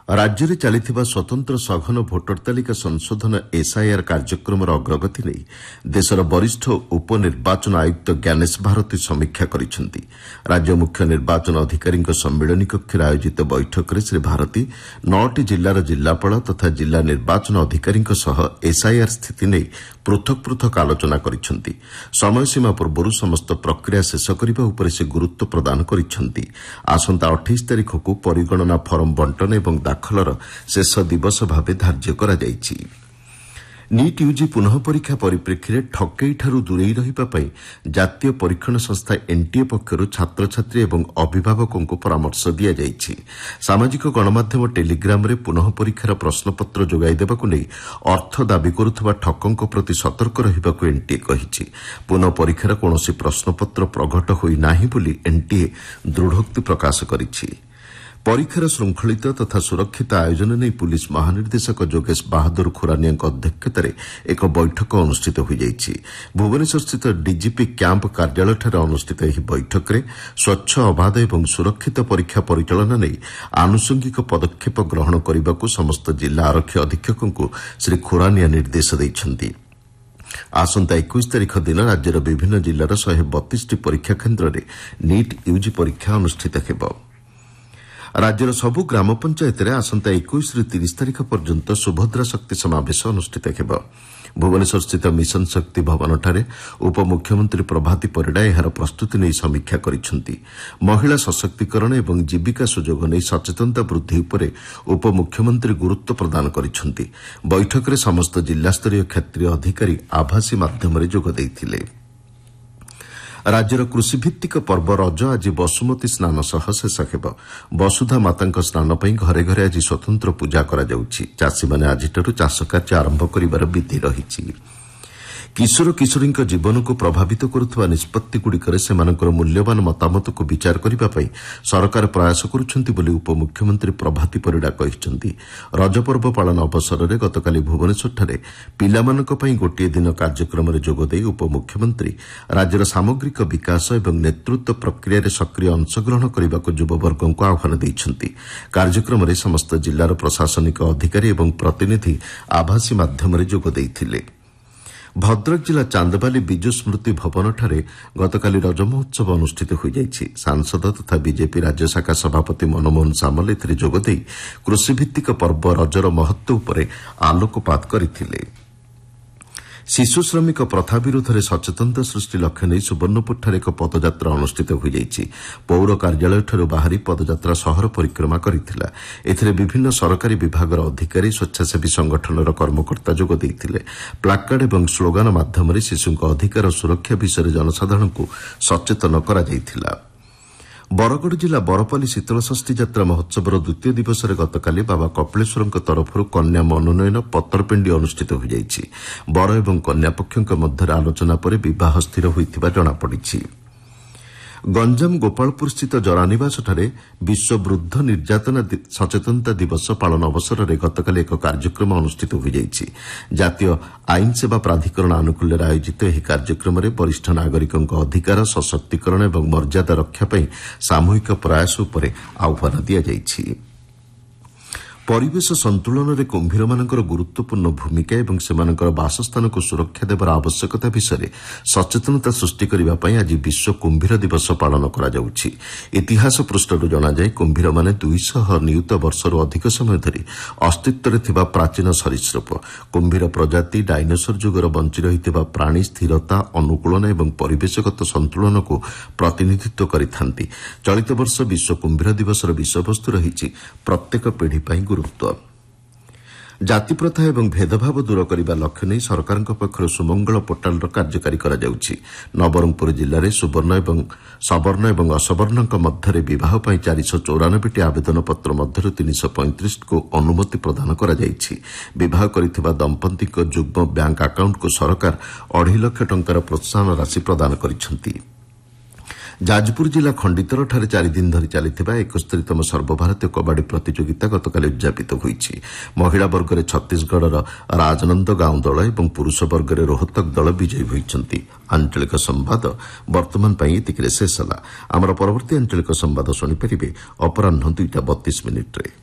ରାଜ୍ୟରେ ଚାଲିଥିବା ସ୍ୱତନ୍ତ୍ର ସଘନ ଭୋଟର ତାଲିକା ସଂଶୋଧନ ଏସ୍ଆଇଆର୍ କାର୍ଯ୍ୟକ୍ରମର ଅଗ୍ରଗତି ନେଇ ଦେଶର ବରିଷ୍ଠ ଉପନିର୍ବାଚନ ଆୟୁକ୍ତ ଜ୍ଞାନେଶ ଭାରତୀ ସମୀକ୍ଷା କରିଛନ୍ତି। ରାଜ୍ୟ ମୁଖ୍ୟ ନିର୍ବାଚନ ଅଧିକାରୀଙ୍କ ସମ୍ମିଳନୀ କକ୍ଷରେ ଆୟୋଜିତ ବୈଠକରେ ଶ୍ରୀ ଭାରତୀ 9ଟି ଜିଲ୍ଲାର ଜିଲ୍ଲାପାଳ ତଥା ଜିଲ୍ଲା ନିର୍ବାଚନ ଅଧିକାରୀଙ୍କ ସହ ଏସ୍ଆଇଆର୍ ସ୍ଥିତି ନେଇ ପୃଥକ ପୃଥକ ଆଲୋଚନା କରିଛନ୍ତି। ସମୟସୀମା ପୂର୍ବରୁ ସମସ୍ତ ପ୍ରକ୍ରିୟା ଶେଷ କରିବା ଉପରେ ସେ ଗୁରୁତ୍ୱ ପ୍ରଦାନ କରିଛନ୍ତି। ଆସନ୍ତା 28 ତାରିଖକୁ ପରିଗଣନା ଫର୍ମ ବଣ୍ଟନ ଏବଂ ଦାଖଲର ଶେଷ ଦିବସ ଭାବେ ଧାର୍ଯ୍ୟ କରାଯାଇଛି। ନିଟ୍ ୟୁଜି ପୁନଃ ପରୀକ୍ଷା ପରିପ୍ରେକ୍ଷୀରେ ଠକେଇଠାରୁ ଦୂରେଇ ରହିବା ପାଇଁ ଜାତୀୟ ପରୀକ୍ଷଣ ସଂସ୍ଥା ଏନ୍ଟିଏ ପକ୍ଷରୁ ଛାତ୍ରଛାତ୍ରୀ ଏବଂ ଅଭିଭାବକଙ୍କୁ ପରାମର୍ଶ ଦିଆଯାଇଛି। ସାମାଜିକ ଗଣମାଧ୍ୟମ ଟେଲିଗ୍ରାମରେ ପୁନଃ ପରୀକ୍ଷାର ପ୍ରଶ୍ନପତ୍ର ଯୋଗାଇ ଦେବାକୁ ନେଇ ଅର୍ଥ ଦାବି କରୁଥିବା ଠକଙ୍କ ପ୍ରତି ସତର୍କ ରହିବାକୁ ଏନ୍ଟିଏ କହିଛି। ପୁନଃ ପରୀକ୍ଷାର କୌଣସି ପ୍ରଶ୍ନପତ୍ର ପ୍ରଘଟ ହୋଇନାହିଁ ବୋଲି ଏନ୍ଟିଏ ଦୃଢ଼ୋକ୍ତି ପ୍ରକାଶ କରିଛି। ପରୀକ୍ଷାର ଶୃଙ୍ଖଳିତ ତଥା ସୁରକ୍ଷିତ ଆୟୋଜନ ନେଇ ପୁଲିସ୍ ମହାନିର୍ଦ୍ଦେଶକ ଯୋଗେଶ ବାହାଦୁର ଖୁରାନିଆଙ୍କ ଅଧ୍ୟକ୍ଷତାରେ ଏକ ବୈଠକ ଅନୁଷ୍ଠିତ ହୋଇଯାଇଛି। ଭୁବନେଶ୍ୱରସ୍ଥିତ ଡିଜିପି କ୍ୟାମ୍ପ କାର୍ଯ୍ୟାଳୟଠାରେ ଅନୁଷ୍ଠିତ ଏହି ବୈଠକରେ ସ୍ୱଚ୍ଛ ଅବାଧ ଏବଂ ସୁରକ୍ଷିତ ପରୀକ୍ଷା ପରିଚାଳନା ନେଇ ଆନୁଷଙ୍ଗିକ ପଦକ୍ଷେପ ଗ୍ରହଣ କରିବାକୁ ସମସ୍ତ ଜିଲ୍ଲା ଆରକ୍ଷୀ ଅଧୀକ୍ଷକଙ୍କୁ ଶ୍ରୀ ଖୁରାନିଆ ନିର୍ଦ୍ଦେଶ ଦେଇଛନ୍ତି। ଆସନ୍ତା 21 ତାରିଖ ଦିନ ରାଜ୍ୟର ବିଭିନ୍ନ ଜିଲ୍ଲାର 132ଟି ପରୀକ୍ଷା କେନ୍ଦ୍ରରେ ନିଟ୍ ୟୁଜି ପରୀକ୍ଷା ଅନୁଷ୍ଠିତ ହେବ। ରାଜ୍ୟର ସବୁ ଗ୍ରାମ ପଞ୍ଚାୟତରେ ଆସନ୍ତା 21ରୁ 30 ତାରିଖ ପର୍ଯ୍ୟନ୍ତ ସୁଭଦ୍ରା ଶକ୍ତି ସମାବେଶ ଅନୁଷ୍ଠିତ ହେବ। ଭୁବନେଶ୍ୱରସ୍ଥିତ ମିଶନ ଶକ୍ତି ଭବନଠାରେ ଉପମୁଖ୍ୟମନ୍ତ୍ରୀ ପ୍ରଭାତୀ ପରିଡ଼ା ଏହାର ପ୍ରସ୍ତୁତି ନେଇ ସମୀକ୍ଷା କରିଛନ୍ତି। ମହିଳା ସଶକ୍ତିକରଣ ଏବଂ ଜୀବିକା ସୁଯୋଗ ନେଇ ସଚେତନତା ବୃଦ୍ଧି ଉପରେ ଉପମୁଖ୍ୟମନ୍ତ୍ରୀ ଗୁରୁତ୍ୱ ପ୍ରଦାନ କରିଛନ୍ତି। ବୈଠକରେ ସମସ୍ତ ଜିଲ୍ଲାସ୍ତରୀୟ କ୍ଷେତ୍ରୀୟ ଅଧିକାରୀ ଆଭାସୀ ମାଧ୍ୟମରେ ଯୋଗ ଦେଇଥିଲେ। ରାଜ୍ୟର କୃଷିଭିତ୍ତିକ ପର୍ବ ରଜ ଆଜି ବସୁମତୀ ସ୍ନାନ ସହ ଶେଷ ହେବ। ବସୁଧା ମାତାଙ୍କ ସ୍ନାନ ପାଇଁ ଘରେ ଘରେ ଆଜି ସ୍ୱତନ୍ତ୍ର ପୂଜା କରାଯାଉଛି। ଚାଷୀମାନେ ଆଜିଠାରୁ ଚାଷ କାର୍ଯ୍ୟ ଆରମ୍ଭ କରିବାର ବିଧି ରହିଛି। କିଶୋର କିଶୋରୀଙ୍କ ଜୀବନକୁ ପ୍ରଭାବିତ କରୁଥିବା ନିଷ୍ପତ୍ତିଗୁଡ଼ିକରେ ସେମାନଙ୍କର ମୂଲ୍ୟବାନ ମତାମତକୁ ବିଚାର କରିବା ପାଇଁ ସରକାର ପ୍ରୟାସ କରୁଛନ୍ତି ବୋଲି ଉପମୁଖ୍ୟମନ୍ତ୍ରୀ ପ୍ରଭାତୀ ପରିଡ଼ା କହିଛନ୍ତି। ରଜପର୍ବ ପାଳନ ଅବସରରେ ଗତକାଲି ଭୁବନେଶ୍ୱରଠାରେ ପିଲାମାନଙ୍କ ପାଇଁ ଗୋଟିଏ ଦିନ କାର୍ଯ୍ୟକ୍ରମରେ ଯୋଗଦେଇ ଉପମୁଖ୍ୟମନ୍ତ୍ରୀ ରାଜ୍ୟର ସାମଗ୍ରିକ ବିକାଶ ଏବଂ ନେତୃତ୍ୱ ପ୍ରକ୍ରିୟାରେ ସକ୍ରିୟ ଅଂଶଗ୍ରହଣ କରିବାକୁ ଯୁବବର୍ଗଙ୍କୁ ଆହ୍ୱାନ ଦେଇଛନ୍ତି। କାର୍ଯ୍ୟକ୍ରମରେ ସମସ୍ତ ଜିଲ୍ଲାର ପ୍ରଶାସନିକ ଅଧିକାରୀ ଏବଂ ପ୍ରତିନିଧି ଆଭାସୀ ମାଧ୍ୟମରେ ଯୋଗ ଦେଇଥିଲେ। ଭଦ୍ରକ ଜିଲ୍ଲା ଚାନ୍ଦବାଲି ବିଜୁ ସ୍ମୃତି ଭବନଠାରେ ଗତକାଲି ରଜ ମହୋତ୍ସବ ଅନୁଷ୍ଠିତ ହୋଇଯାଇଛି। ସାଂସଦ ତଥା ବିଜେପି ରାଜ୍ୟଶାଖା ସଭାପତି ମନମୋହନ ସାମଲ ଏଥିରେ ଯୋଗଦେଇ କୃଷିଭିତ୍ତିକ ପର୍ବ ରଜର ମହତ୍ୱ ଉପରେ ଆଲୋକପାତ କରିଥିଲେ। ଶିଶୁ ଶ୍ରମିକ ପ୍ରଥା ବିରୋଧରେ ସଚେତନତା ସୃଷ୍ଟି ଲକ୍ଷ୍ୟ ନେଇ ସୁବର୍ଣ୍ଣପୁରଠାରେ ଏକ ପଦଯାତ୍ରା ଅନୁଷ୍ଠିତ ହୋଇଯାଇଛି। ପୌର କାର୍ଯ୍ୟାଳୟଠାରୁ ବାହାରି ପଦଯାତ୍ରା ସହର ପରିକ୍ରମା କରିଥିଲା। ଏଥିରେ ବିଭିନ୍ନ ସରକାରୀ ବିଭାଗର ଅଧିକାରୀ, ସ୍ୱେଚ୍ଛାସେବୀ ସଂଗଠନର କର୍ମକର୍ତ୍ତା ଯୋଗ ଦେଇଥିଲେ। ପ୍ଲାକାର୍ଡ ଏବଂ ସ୍ଲୋଗାନ ମାଧ୍ୟମରେ ଶିଶୁଙ୍କ ଅଧିକାର ଓ ସୁରକ୍ଷା ବିଷୟରେ ଜନସାଧାରଣଙ୍କୁ ସଚେତନ କରାଯାଇଥିଲା। ବରଗଡ଼ ଜିଲ୍ଲା ବରପାଲି ଶୀତଳଷଷ୍ଠୀ ଯାତ୍ରା ମହୋତ୍ସବର ଦ୍ୱିତୀୟ ଦିବସରେ ଗତକାଲି ବାବା କପିଳେଶ୍ୱରଙ୍କ ତରଫରୁ କନ୍ୟା ମନୋନୟନ ପତରପେଣ୍ଡି ଅନୁଷ୍ଠିତ ହୋଇଯାଇଛି। ବର ଏବଂ କନ୍ୟା ପକ୍ଷଙ୍କ ମଧ୍ୟରେ ଆଲୋଚନା ପରେ ବିବାହ ସ୍ଥିର ହୋଇଥିବା ଜଣାପଡ଼ିଛି। ଗଞ୍ଜାମ ଗୋପାଳପୁରସ୍ଥିତ ଜରାନିବାସଠାରେ ବିଶ୍ୱ ବୃଦ୍ଧ ନିର୍ଯାତନା ସଚେତନତା ଦିବସ ପାଳନ ଅବସରରେ ଗତକାଲି ଏକ କାର୍ଯ୍ୟକ୍ରମ ଅନୁଷ୍ଠିତ ହୋଇଯାଇଛି। ଜାତୀୟ ଆଇନ ସେବା ପ୍ରାଧିକରଣ ଆନୁକୂଲ୍ୟରେ ଆୟୋଜିତ ଏହି କାର୍ଯ୍ୟକ୍ରମରେ ବରିଷ୍ଠ ନାଗରିକଙ୍କ ଅଧିକାର, ସଶକ୍ତିକରଣ ଏବଂ ମର୍ଯ୍ୟାଦା ରକ୍ଷା ପାଇଁ ସାମୂହିକ ପ୍ରୟାସ ଉପରେ ଆହ୍ୱାନ ଦିଆଯାଇଛି। ପରିବେଶ ସନ୍ତୁଳନରେ କୁମ୍ଭୀରମାନଙ୍କର ଗୁରୁତ୍ୱପୂର୍ଣ୍ଣ ଭୂମିକା ଏବଂ ସେମାନଙ୍କର ବାସସ୍ଥାନକୁ ସୁରକ୍ଷା ଦେବାର ଆବଶ୍ୟକତା ବିଷୟରେ ସଚେତନତା ସୃଷ୍ଟି କରିବା ପାଇଁ ଆଜି ବିଶ୍ୱ କୁମ୍ଭୀର ଦିବସ ପାଳନ କରାଯାଉଛି। ଇତିହାସ ପୃଷ୍ଠରୁ ଜଣାଯାଏ କୁମ୍ଭୀରମାନେ 200 ନିୟୁତ ବର୍ଷରୁ ଅଧିକ ସମୟ ଧରି ଅସ୍ତିତ୍ୱରେ ଥିବା ପ୍ରାଚୀନ ସରୀସୃପ। କୁମ୍ଭୀର ପ୍ରଜାତି ଡାଇନୋସର ଯୁଗର ବଞ୍ଚି ରହିଥିବା ପ୍ରାଣୀ ସ୍ଥିରତା, ଅନୁକୂଳନ ଏବଂ ପରିବେଶଗତ ସନ୍ତୁଳନକୁ ପ୍ରତିନିଧିତ୍ୱ କରିଥାନ୍ତି। ଚଳିତ ବର୍ଷ ବିଶ୍ୱ କୁମ୍ଭୀର ଦିବସର ବିଷୟବସ୍ତୁ ରହିଛି ପ୍ରତ୍ୟେକ ପିଢ଼ି ପାଇଁ ଗୁରୁତ୍ୱ। ଜାତିପ୍ରଥା ଏବଂ ଭେଦଭାବ ଦୂର କରିବା ଲକ୍ଷ୍ୟ ନେଇ ସରକାରଙ୍କ ପକ୍ଷରୁ ସୁମଙ୍ଗଳ ପୋର୍ଟାଲର କାର୍ଯ୍ୟକାରୀ କରାଯାଉଛି। ନବରଙ୍ଗପୁର ଜିଲ୍ଲାରେ ସବର୍ଣ୍ଣ ଏବଂ ଅସବର୍ଣ୍ଣଙ୍କ ମଧ୍ୟରେ ବିବାହ ପାଇଁ 494ଟି ଆବେଦନପତ୍ର ମଧ୍ୟରୁ 335କୁ ଅନୁମତି ପ୍ରଦାନ କରାଯାଇଛି। ବିବାହ କରିଥିବା ଦମ୍ପତିଙ୍କ ଯୁଗ୍ମ ବ୍ୟାଙ୍କ ଆକାଉଣ୍ଟକୁ ସରକାର 2.5 ଲକ୍ଷ ଟଙ୍କାର ପ୍ରୋତ୍ସାହନ ରାଶି ପ୍ରଦାନ କରିଛନ୍ତି। ଯାଜପୁର ଜିଲ୍ଲା ଖଣ୍ଡିତରଠାରେ 4 ଦିନ ଧରି ଚାଲିଥିବା 71ତମ ସର୍ବଭାରତୀୟ କବାଡି ପ୍ରତିଯୋଗିତା ଗତକାଲି ଉଦ୍ଯାପିତ ହୋଇଛି। ମହିଳା ବର୍ଗରେ ଛତିଶଗଡ଼ର ରାଜନନ୍ଦ ଗାଁଓ ଦଳ ଏବଂ ପୁରୁଷ ବର୍ଗରେ ରୋହତକ ଦଳ ବିଜୟୀ ହୋଇଛନ୍ତି। ଆଞ୍ଚଳିକ ସମ୍ବାଦ ବର୍ତ୍ତମାନ ପାଇଁ ଏତିକିରେ ଶେଷ ହେଲା। ଆମର ପରବର୍ତ୍ତୀ ଆଞ୍ଚଳିକ ସମ୍ବାଦ ଶୁଣିପାରିବେ ଅପରାହ୍ନ 2:32